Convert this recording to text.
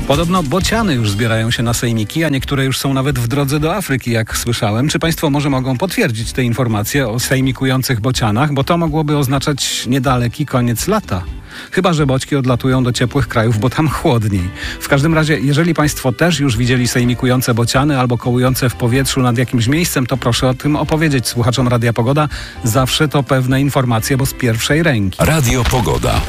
Podobno bociany już zbierają się na sejmiki, a niektóre już są nawet w drodze do Afryki, jak słyszałem. Czy państwo może mogą potwierdzić te informacje o sejmikujących bocianach? Bo to mogłoby oznaczać niedaleki koniec lata. Chyba że boćki odlatują do ciepłych krajów, bo tam chłodniej. W każdym razie, jeżeli państwo też już widzieli sejmikujące bociany albo kołujące w powietrzu nad jakimś miejscem, to proszę o tym opowiedzieć słuchaczom Radia Pogoda. Zawsze to pewne informacje, bo z pierwszej ręki. Radio Pogoda.